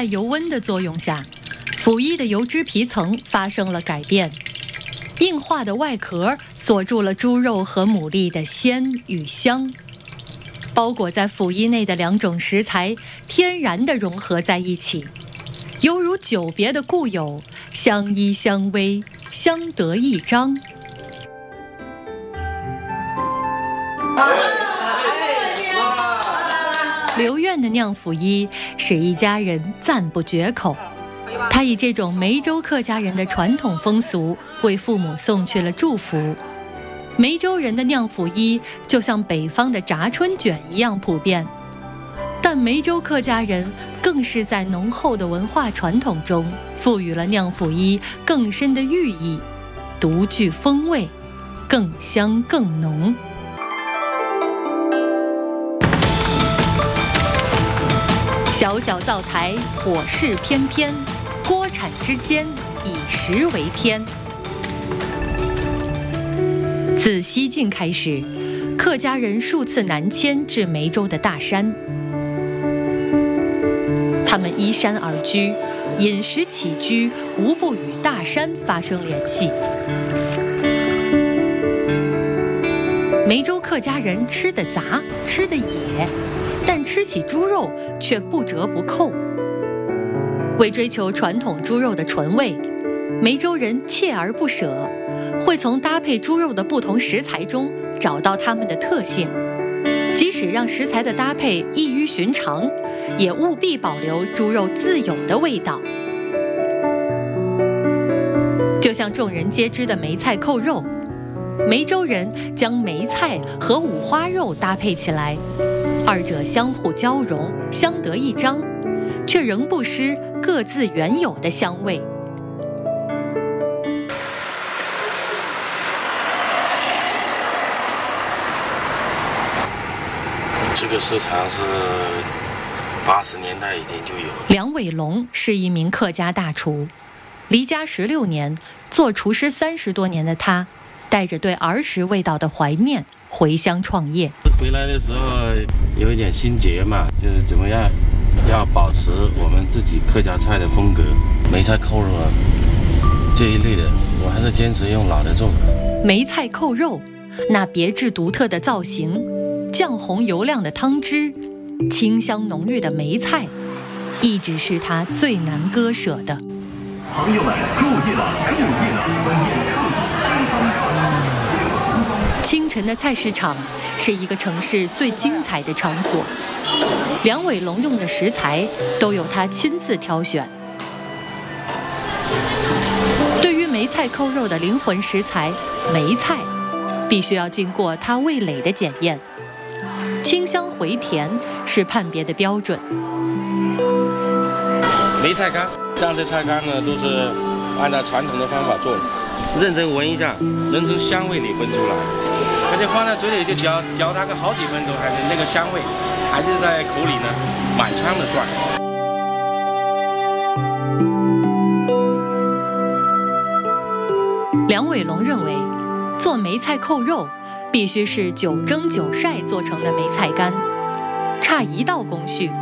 在油温的作用下，腐衣的油脂皮层发生了改变，硬化的外壳锁住了猪肉和牡蛎的鲜与香。包裹在腐衣内的两种食材天然地融合在一起，犹如久别的故友，相依相偎，相得益彰。刘院的酿腐衣使一家人赞不绝口，他以这种梅州客家人的传统风俗为父母送去了祝福。梅州人的酿腐衣就像北方的炸春卷一样普遍，但梅州客家人更是在浓厚的文化传统中赋予了酿腐衣更深的寓意，独具风味，更香更浓。小小灶台，火势翩翩，锅铲之间，以食为天。自西晋开始，客家人数次南迁至梅州的大山，他们依山而居，饮食起居无不与大山发生联系。梅州客家人吃得杂，吃得野，但吃起猪肉却不折不扣。为追求传统猪肉的纯味，梅州人锲而不舍，会从搭配猪肉的不同食材中找到它们的特性，即使让食材的搭配异于寻常，也务必保留猪肉自有的味道。就像众人皆知的梅菜扣肉，梅州人将梅菜和五花肉搭配起来，二者相互交融，相得益彰，却仍不失各自原有的香味。 这个市场是80年代已经就有。 梁伟龙是一名客家大厨，离家16年，做厨师30多年的他，带着对儿时味道的怀念回乡创业。 回来的时候有一点心结嘛，就是怎么样要保持我们自己客家菜的风格，梅菜扣肉啊这一类的，我还是坚持用老的做法。 梅菜扣肉，那别致独特的造型，酱红油亮的汤汁，清香浓郁的梅菜，一直是他最难割舍的。 朋友们注意了，注意了！ 清晨的菜市场是一个城市最精彩的场所，梁伟龙用的食材都由他亲自挑选。对于梅菜扣肉的灵魂食材梅菜，必须要经过他味蕾的检验，清香回甜是判别的标准。 梅菜干，像这菜干呢都是按照传统的方法做的，认真闻一下，能从香味里分出来，而且放在嘴里就嚼它个好几分钟，还是那个香味还是在口里呢满腔的转。 梁伟龙认为，做梅菜扣肉必须是9蒸9晒做成的梅菜干，差一道工序